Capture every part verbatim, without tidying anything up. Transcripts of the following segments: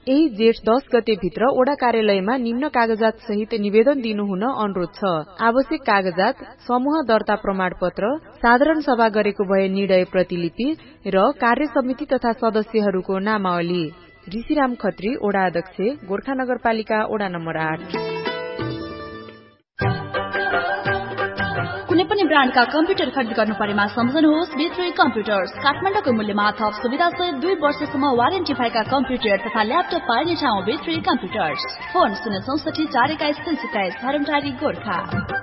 यही जेठ दस गते भित्र ओडा कार्यालयमा निम्न कागजात सहित निवेदन दिनु हुन अनुरोध छ। आवश्यक कागजात समूह दर्ता प्रमाणपत्र, साधारण सभा गरेको भए निर्णय प्रतिलिपि र कार्य समिति तथा सदस्यहरूको नामावली। ऋषिराम खत्री, ओडा अध्यक्ष, गोर्खा नगरपालिका, ओडा नम्बर आठ। कुनै पनि ब्रान्डका कम्प्युटर खरिद गर्नु परेमा सम्झनुहोस् बी थ्री कम्प्युटर्स। काठमाडौँको मूल्यमा थप सुविधासहित दुई वर्षसम्म वारेन्टी भएका कम्प्युटर तथा ल्यापटप पाइने ठाउँ बी थ्री कम्प्युटर्स। फोन शून्य चौसठी चार एक्काइस तीन सत्ताइस, हरमटारी, गोर्खा।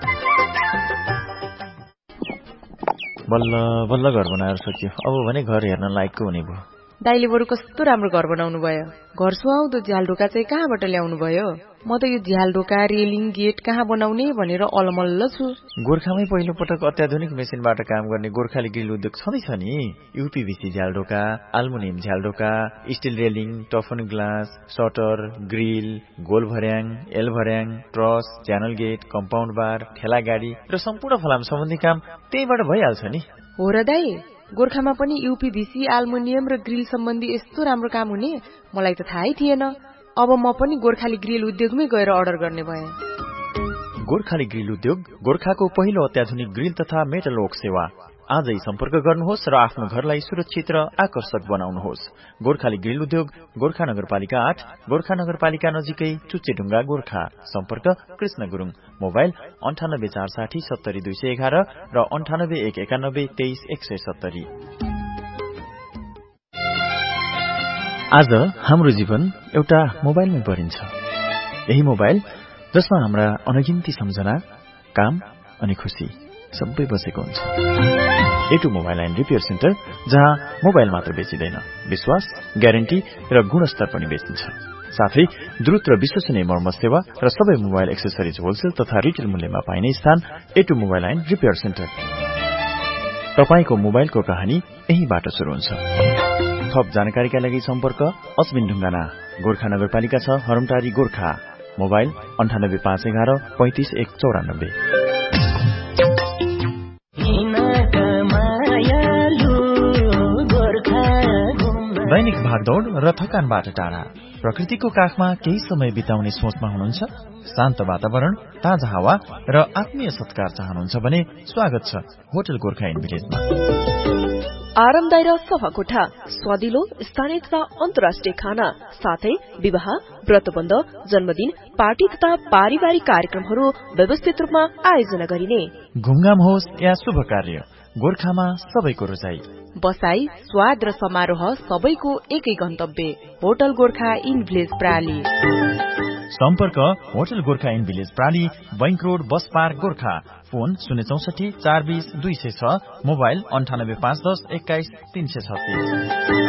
बल्ल बल्ल घर बनाएर सकियो। अब भने घर हेर्न लायकको हुने भयो। दाइले बरु कस्तो राम्रो घर बनाउनु भयो। घर सुहाउँदो झ्यालढोका चाहिँ कहाँबाट ल्याउनु भयो? म त यो झ्यालढोका, रेलिङ, गेट कहाँ बनाउने भनेर अलमल्ल छु। गोर्खामै पहिलो पटक अत्याधुनिक मेसिनबाट काम गर्ने गोर्खाली ग्रिल उद्योग छँदैछ नि। यूपीभीसी झ्यालढोका, aluminium झ्यालढोका, still railing, टफन glass, shutter, grill, goal भर्याङ, एल भर्याङ, ट्रस, च्यानल गेट, कम्पाउन्ड बार, ठेला गाडी र सम्पूर्ण फलाम सम्बन्धी काम त्यहीबाट भइहाल्छ नि। हो र दाइ, गोर्खामा पनि यूपीभीसी, एल्युमिनियम र ग्रिल सम्बन्धी यस्तो राम्रो काम हुने मलाई त थाहै थिएन। अब म पनि गोर्खाली ग्रिल उद्योगमै गएर अर्डर गर्ने भए। गोर्खाली ग्रिल उद्योग गोर्खाको पहिलो अत्याधुनिक ग्रिल तथा मेटल वर्क सेवा। आजै सम्पर्क गर्नुहोस् र आफ्नो घरलाई सुरक्षित र आकर्षक बनाउनुहोस्। गोर्खाली ग्रिल उद्योग, गोर्खा नगरपालिका आठ, गोर्खा नगरपालिका नजिकै, चुच्चेढुङ्गा, गोर्खा। सम्पर्क कृष्ण गुरुङ। मोबाइल अन्ठानब्बे चार साठी सत्तरी दुई सय एघार र अन्ठानब्बे एक एकानब्बे तेइस एक सय सत्तरी। आज हाम्रो जीवन एउटा मोबाइलमै परिन्छ। यही मोबाइल जसमा हाम्रा अनगिन्ती सम्झना, काम अनि खुशी सबै बसेको हुन्छ। एटु मोबाइल एन्ड रिपेयर सेन्टर, जहाँ मोबाइल मात्र बेचिँदैन, विश्वास, ग्यारेन्टी र गुणस्तर पनि बेचिन्छ। साथै द्रुत र विश्वसनीय मर्मत सेवा र सबै मोबाइल एक्सेसरिज होलसेल तथा रिटेल मूल्यमा पाइने स्थान एटु मोबाइल एन्ड रिपेयर सेन्टर। तपाईको मोबाइलको कहानी यहीबाट सुरु हुन्छ। थप जानकारीका लागि सम्पर्क अश्विन ढुङ्गाना, गोर्खा नगरपालिका छ, हरमटारी, गोर्खा। मोबाइल अन्ठानब्बे पाँच एघार पैंतिस एक चौरानब्बे। दैनिक भागदौड र थकानबाट टाढा, प्रकृतिको काखमा केही समय बिताउने सोचमा हुनुहुन्छ? शान्त वातावरण, ताजा हावा र आत्मीय सत्कार चाहनुहुन्छ भने स्वागत छ होटल गोर्खा इन भिलेजमा। आरामदायी र सफा कोठा, स्वादिलो स्थानीय तथा अन्तर्राष्ट्रिय खाना, साथै विवाह, व्रतबन्ध, जन्मदिन, पार्टी तथा पारिवारिक कार्यक्रमहरू व्यवस्थित रूपमा आयोजना गरिने। घुमघाम होस् या शुभ कार्य, गोर्खामा सबैको रोजाई। बसाई, स्वाद र समारोह सबैको एकै गन्तव्य, होटल गोर्खा इन भिलेज प्राली। सम्पर्क hotel Gorkha in village प्राली, bank road, bus park, Gorkha. Phone शून्य चौसठी चार बीस दुई सय छ, मोबाइल अन्ठानब्बे पाँच दस एक्काइस तीन सय छत्तीस।